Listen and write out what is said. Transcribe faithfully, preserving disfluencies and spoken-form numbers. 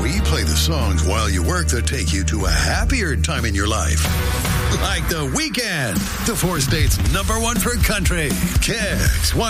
We play the songs while you work that take you to a happier time in your life. Like The Weeknd, the four states number one for country. Kicks